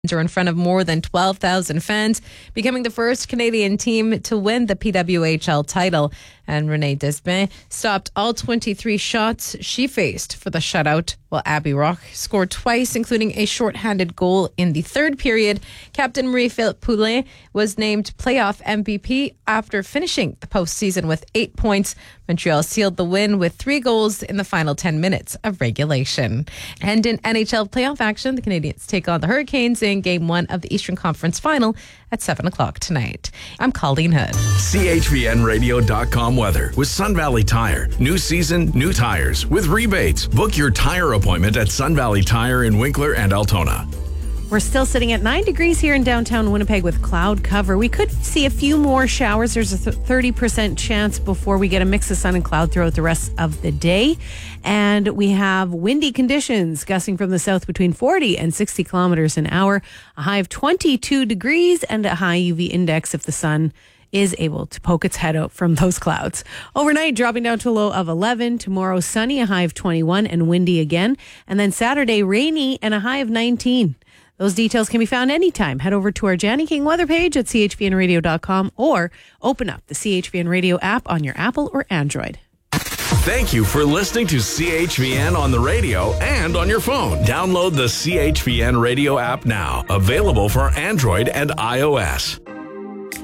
are in front of more than 12,000 fans, becoming the first Canadian team to win the PWHL title. And Renee Desbin stopped all 23 shots she faced for the shutout, while Abby Roch scored twice, including a shorthanded goal in the third period. Captain Marie-Philippe Poulin was named playoff MVP after finishing the postseason with 8 points. Montreal sealed the win with 3 goals in the final 10 minutes of regulation. And in NHL playoff action, the Canadiens take on the Hurricanes in Game 1 of the Eastern Conference Final at 7 o'clock tonight. I'm Colleen Hood. CHVNradio.com weather with Sun Valley Tire. New season, new tires with rebates. Book your tire appointment at Sun Valley Tire in Winkler and Altona. We're still sitting at 9 degrees here in downtown Winnipeg with cloud cover. We could see a few more showers. There's a 30% chance before we get a mix of sun and cloud throughout the rest of the day. And we have windy conditions gusting from the south between 40 and 60 kilometers an hour. A high of 22 degrees and a high UV index if the sun is able to poke its head out from those clouds. Overnight, dropping down to a low of 11. Tomorrow, sunny, a high of 21 and windy again. And then Saturday, rainy and a high of 19. Those details can be found anytime. Head over to our Janny King weather page at chvnradio.com or open up the CHVN Radio app on your Apple or Android. Thank you for listening to CHVN on the radio and on your phone. Download the CHVN Radio app now. Available for Android and iOS.